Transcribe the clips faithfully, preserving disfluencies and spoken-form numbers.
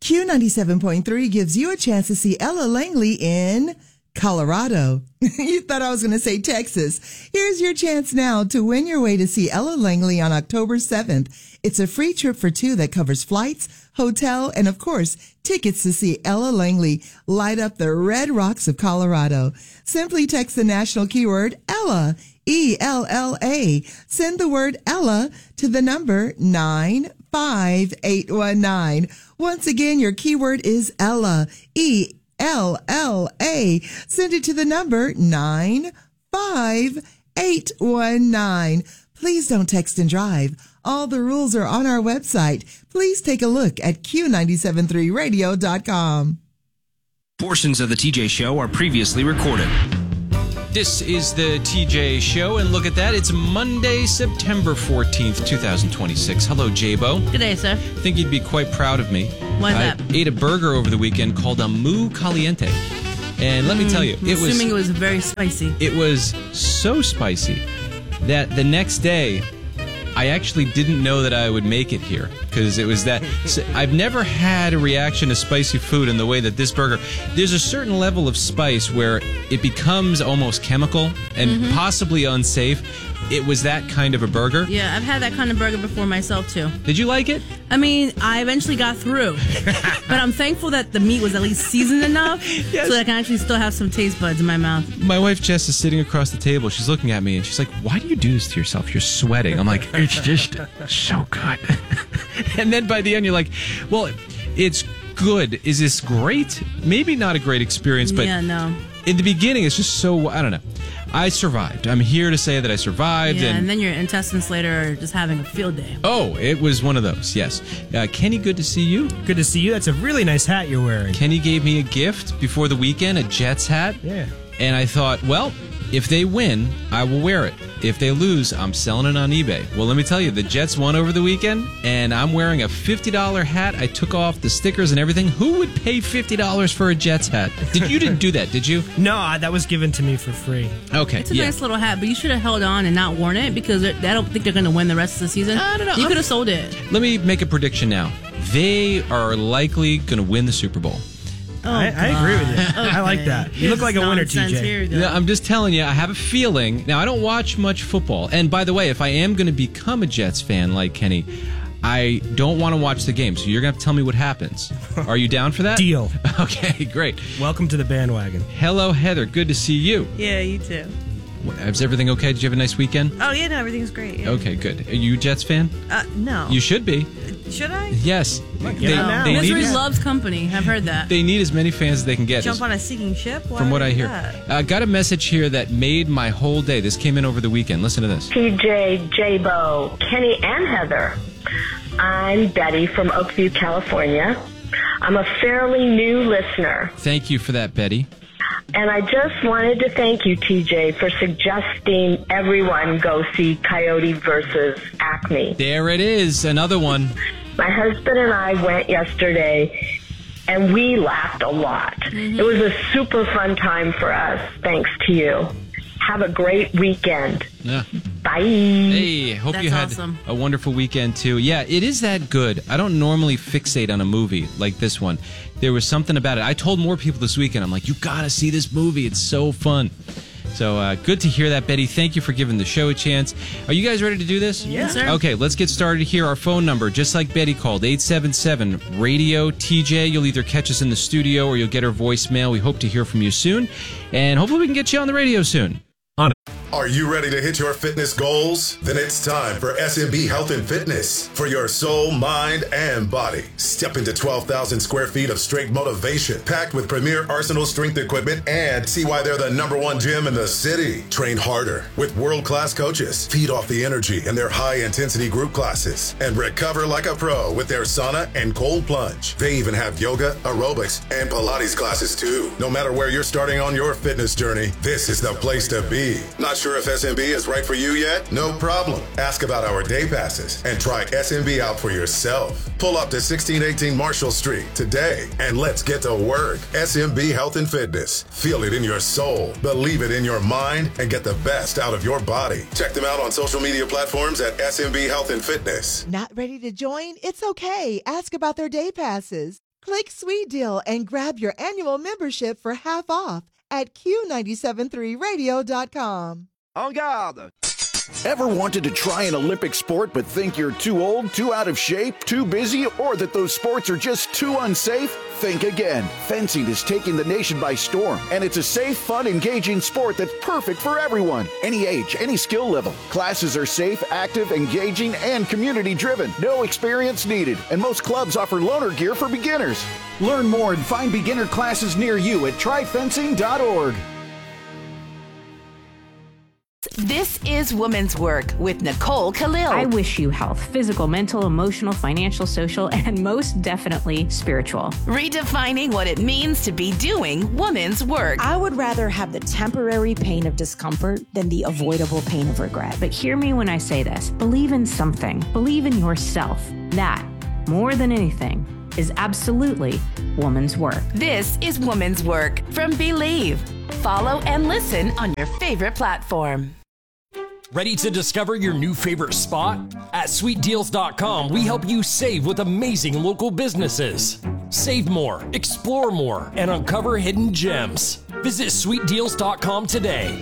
Q ninety-seven point three gives you a chance to see Ella Langley in Colorado. You thought I was going to say Texas. Here's your chance now to win your way to see Ella Langley on October seventh. It's a free trip for two that covers flights, hotel, and of course, tickets to see Ella Langley light up the red rocks of Colorado. Simply text the national keyword Ella, E L L A. Send the word Ella to the number nine five eight one nine. Once again, your keyword is Ella, E L L A. Send it to the number nine five eight one nine. Please don't text and drive. All the rules are on our website. Please take a look at Q nine seven three radio dot com. Portions of the T J Show are previously recorded. This is the T J Show, and look at that. It's Monday, September fourteenth, twenty twenty-six. Hello, J-Bo. Good day, sir. I think you'd be quite proud of me. Why is I that? ate a burger over the weekend called a Mu Caliente. And let me tell you, I'm it was... assuming it was very spicy. It was so spicy that the next day, I actually didn't know that I would make it here because it was that. So I've never had a reaction to spicy food in the way that this burger. There's a certain level of spice where it becomes almost chemical and Mm-hmm. possibly unsafe. It was that kind of a burger. Yeah, I've had that kind of burger before myself, too. Did you like it? I mean, I eventually got through. But I'm thankful that the meat was at least seasoned enough Yes. so that I can actually still have some taste buds in my mouth. My wife Jess is sitting across the table. She's looking at me and she's like, "Why do you do this to yourself? You're sweating." I'm like, "It's just so good." And then by the end, you're like, "Well, it's good. Is this great? Maybe not a great experience, but yeah, no. in the beginning, it's just so, I don't know. I survived. I'm here to say that I survived. Yeah, and, and then your intestines later are just having a field day. Oh, it was one of those, yes. Uh, Kenny, good to see you. Good to see you. That's a really nice hat you're wearing. Kenny gave me a gift before the weekend, a Jets hat. Yeah. And I thought, well, if they win, I will wear it. If they lose, I'm selling it on eBay. Well, let me tell you, the Jets won over the weekend, and I'm wearing a fifty dollars hat. I took off the stickers and everything. Who would pay fifty dollars for a Jets hat? Did You didn't do that, did you? No, I- that was given to me for free. Okay. It's a yeah. nice little hat, but you should have held on and not worn it because I don't think they're going to win the rest of the season. I don't know. You could have sold it. Let me make a prediction now. They are likely going to win the Super Bowl. Oh, I, I agree with you. I like Okay. that. You look like a winner, T Nonsense. J. Here you go. Yeah, I'm just telling you, I have a feeling. Now, I don't watch much football. And by the way, if I am going to become a Jets fan like Kenny, I don't want to watch the game. So you're going to have to tell me what happens. Are you down for that? Deal. Okay, great. Welcome to the bandwagon. Hello, Heather. Good to see you. Yeah, you too. Is everything okay? Did you have a nice weekend? Oh, yeah, no, everything's great. Yeah. Okay, good. Are you a Jets fan? Uh, no. You should be. Should I? Yes. Get They, out now. they Misery need, loves company. I've heard that. they need as many fans as they can get. Jump on a sinking ship? Why From what would I do hear. that? I uh, got a message here that made my whole day. This came in over the weekend. Listen to this. T J, J-Bo, Kenny, and Heather. I'm Betty from Oakview, California. I'm a fairly new listener, Thank you for that, Betty. and I just wanted to thank you, T J, for suggesting everyone go see Coyote versus Acme. There it is. Another one. My husband and I went yesterday, and we laughed a lot. It was a super fun time for us, thanks to you. Have a great weekend. Yeah. Bye. Hey, hope That's you had awesome. a wonderful weekend too. Yeah, it is that good. I don't normally fixate on a movie like this one. There was something about it. I told more people this weekend, I'm like, you gotta see this movie. It's so fun. So uh, good to hear that, Betty. Thank you for giving the show a chance. Are you guys ready to do this? Yes, sir. Okay, let's get started here. Our phone number, just like Betty called, eight seven seven radio T J. You'll either catch us in the studio or you'll get our voicemail. We hope to hear from you soon. And hopefully we can get you on the radio soon. Are you ready to hit your fitness goals? Then it's time for S M B Health and Fitness for your soul, mind, and body. Step into twelve thousand square feet of straight motivation, packed with premier Arsenal strength equipment, and see why they're the number one gym in the city. Train harder with world-class coaches. Feed off the energy in their high-intensity group classes, and recover like a pro with their sauna and cold plunge. They even have yoga, aerobics, and Pilates classes too. No matter where you're starting on your fitness journey, this is the place to be. Not sure if S M B is right for you yet? No problem. Ask about our day passes and try S M B out for yourself. Pull up to sixteen eighteen Marshall Street today and let's get to work. S M B Health and Fitness. Feel it in your soul, believe it in your mind, and get the best out of your body. Check them out on social media platforms at S M B Health and Fitness. Not ready to join? It's okay. Ask about their day passes. Click Sweet Deal and grab your annual membership for half off at Q nine seven three radio dot com. En garde! Ever wanted to try an Olympic sport but think you're too old, too out of shape, too busy, or that those sports are just too unsafe? Think again. Fencing is taking the nation by storm, and it's a safe, fun, engaging sport that's perfect for everyone. Any age, any skill level. Classes are safe, active, engaging, and community-driven. No experience needed, and most clubs offer loaner gear for beginners. Learn more and find beginner classes near you at try fencing dot org. This is Woman's Work with Nicole Khalil. I wish you health, physical, mental, emotional, financial, social, and most definitely spiritual. Redefining what it means to be doing woman's work. I would rather have the temporary pain of discomfort than the avoidable pain of regret. But hear me when I say this. Believe in something. Believe in yourself. That, more than anything, is absolutely woman's work. This is Woman's Work from Believe. Follow and listen on your favorite platform. Ready to discover your new favorite spot? At sweet deals dot com, we help you save with amazing local businesses. Save more, explore more, and uncover hidden gems. Visit sweet deals dot com today.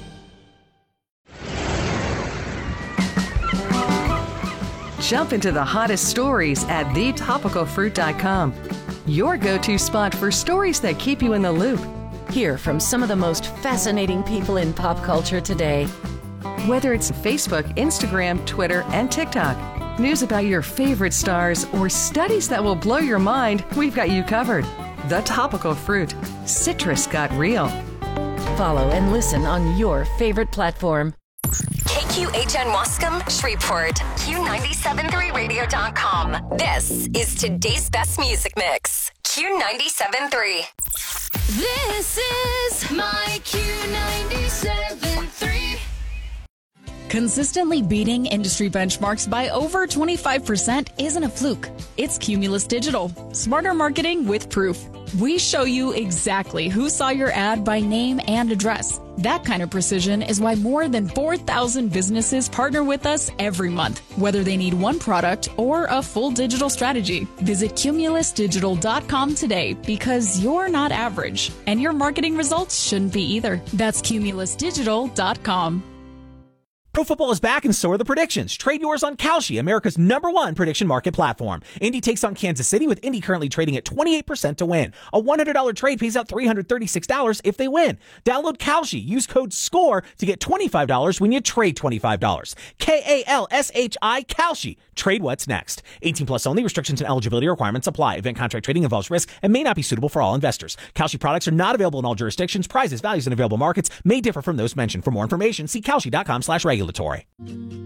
Jump into the hottest stories at the topical fruit dot com. Your go-to spot for stories that keep you in the loop. Hear from some of the most fascinating people in pop culture today. Whether it's Facebook, Instagram, Twitter, and TikTok, news about your favorite stars, or studies that will blow your mind, we've got you covered. The Topical Fruit. Citrus got real. Follow and listen on your favorite platform. K Q H N Wascom, Shreveport, Q nine seven three radio dot com. This is today's best music mix. Q nine seven three. This is my Q nine seven three. Consistently beating industry benchmarks by over twenty-five percent isn't a fluke. It's Cumulus Digital. Smarter marketing with proof. We show you exactly who saw your ad by name and address. That kind of precision is why more than four thousand businesses partner with us every month, whether they need one product or a full digital strategy. Visit cumulus digital dot com today because you're not average, and your marketing results shouldn't be either. That's cumulus digital dot com. Pro football is back and so are the predictions. Trade yours on Kalshi, America's number one prediction market platform. Indy takes on Kansas City, with Indy currently trading at twenty-eight percent to win. A one hundred dollars trade pays out three hundred thirty-six dollars if they win. Download Kalshi. Use code SCORE to get twenty-five dollars when you trade twenty-five dollars. K A L S H I, Kalshi. Trade what's next. eighteen plus only. Restrictions and eligibility requirements apply. Event contract trading involves risk and may not be suitable for all investors. Kalshi products are not available in all jurisdictions. Prices, values, and available markets may differ from those mentioned. For more information, see kalshi dot com slash regulatory.